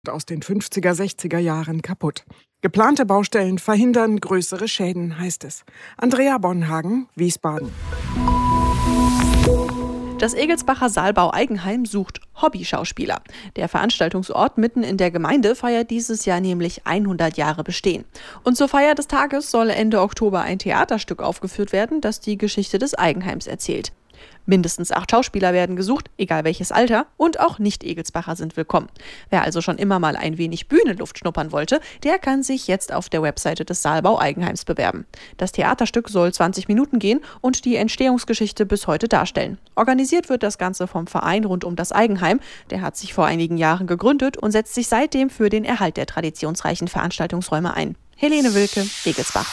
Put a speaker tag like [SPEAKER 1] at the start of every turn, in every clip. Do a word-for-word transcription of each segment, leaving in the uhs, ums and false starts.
[SPEAKER 1] aus den fünfziger, sechziger Jahren kaputt. Geplante Baustellen verhindern größere Schäden, heißt es. Andrea Bonhagen, Wiesbaden.
[SPEAKER 2] Das Egelsbacher Saalbau-Eigenheim sucht Hobbyschauspieler. Der Veranstaltungsort mitten in der Gemeinde feiert dieses Jahr nämlich hundert Jahre Bestehen. Und zur Feier des Tages soll Ende Oktober ein Theaterstück aufgeführt werden, das die Geschichte des Eigenheims erzählt. Mindestens acht Schauspieler werden gesucht, egal welches Alter, und auch Nicht-Egelsbacher sind willkommen. Wer also schon immer mal ein wenig Bühnenluft schnuppern wollte, der kann sich jetzt auf der Webseite des Saalbau-Eigenheims bewerben. Das Theaterstück soll zwanzig Minuten gehen und die Entstehungsgeschichte bis heute darstellen. Organisiert wird das Ganze vom Verein rund um das Eigenheim. Der hat sich vor einigen Jahren gegründet und setzt sich seitdem für den Erhalt der traditionsreichen Veranstaltungsräume ein. Helene Wilke, Egelsbach.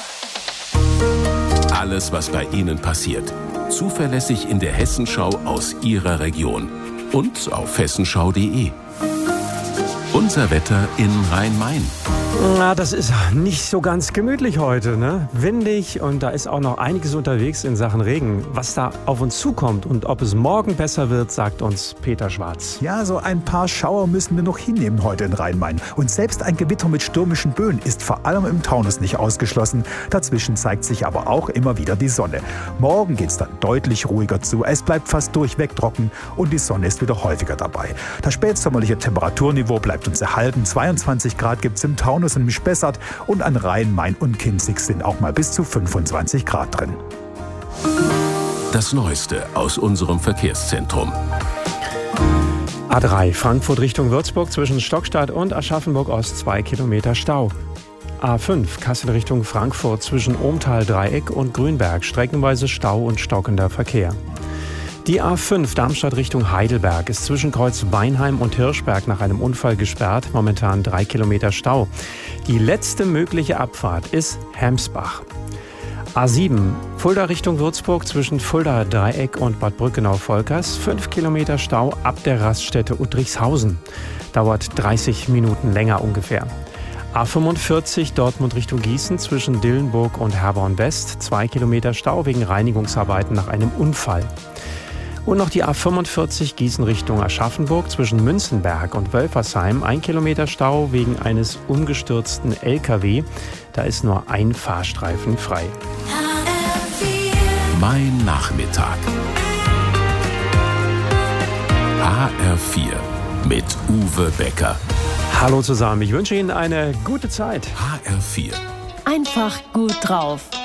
[SPEAKER 3] Alles, was bei Ihnen passiert. Zuverlässig in der Hessenschau aus Ihrer Region. Und auf hessenschau punkt de. Unser Wetter in Rhein-Main.
[SPEAKER 4] Na, das ist nicht so ganz gemütlich heute, ne? Windig und da ist auch noch einiges unterwegs in Sachen Regen. Was da auf uns zukommt und ob es morgen besser wird, sagt uns Peter Schwarz.
[SPEAKER 5] Ja, so ein paar Schauer müssen wir noch hinnehmen heute in Rhein-Main. Und selbst ein Gewitter mit stürmischen Böen ist vor allem im Taunus nicht ausgeschlossen. Dazwischen zeigt sich aber auch immer wieder die Sonne. Morgen geht's dann deutlich ruhiger zu. Es bleibt fast durchweg trocken und die Sonne ist wieder häufiger dabei. Das spätsommerliche Temperaturniveau bleibt uns erhalten. zweiundzwanzig Grad gibt's im Taunus und im Spessart und an Rhein, Main und Kinzig sind auch mal bis zu fünfundzwanzig Grad drin.
[SPEAKER 3] Das Neueste aus unserem Verkehrszentrum.
[SPEAKER 4] A drei Frankfurt Richtung Würzburg zwischen Stockstadt und Aschaffenburg Ost zwei Kilometer Stau. A fünf Kassel Richtung Frankfurt zwischen Ohmtal-Dreieck und Grünberg streckenweise Stau und stockender Verkehr. Die A fünf Darmstadt Richtung Heidelberg ist zwischen Kreuz Weinheim und Hirschberg nach einem Unfall gesperrt. Momentan drei Kilometer Stau. Die letzte mögliche Abfahrt ist Hemsbach. A sieben Fulda Richtung Würzburg zwischen Fulda Dreieck und Bad Brückenau-Volkers. fünf Kilometer Stau ab der Raststätte Uttrichshausen. Dauert dreißig Minuten länger ungefähr. A fünfundvierzig Dortmund Richtung Gießen zwischen Dillenburg und Herborn West. zwei Kilometer Stau wegen Reinigungsarbeiten nach einem Unfall. Und noch die A fünfundvierzig Gießen Richtung Aschaffenburg zwischen Münzenberg und Wölfersheim. Ein Kilometer Stau wegen eines umgestürzten L K W. Da ist nur ein Fahrstreifen frei.
[SPEAKER 3] Mein Nachmittag. H R vier mit Uwe Becker.
[SPEAKER 4] Hallo zusammen, ich wünsche Ihnen eine gute Zeit.
[SPEAKER 3] H R vier.
[SPEAKER 6] Einfach gut drauf.